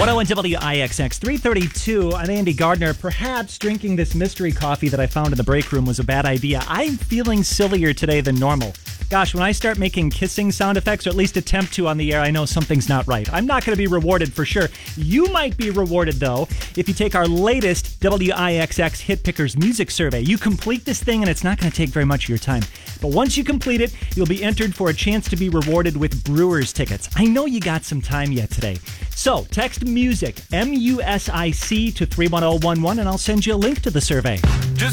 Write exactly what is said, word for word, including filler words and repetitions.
one oh one W I X X, three thirty-two. I'm Andy Gardner. Perhaps drinking this mystery coffee that I found in the break room was a bad idea. I'm feeling sillier today than normal. Gosh, when I start making kissing sound effects, or at least attempt to on the air, I know something's not right. I'm not going to be rewarded for sure. You might be rewarded, though, if you take our latest W I X X Hit Pickers music survey. You complete this thing, and it's not going to take very much of your time. But once you complete it, you'll be entered for a chance to be rewarded with Brewers tickets. I know you got some time yet today. So, text MUSIC, M U S I C, to three one zero one one, and I'll send you a link to the survey. Just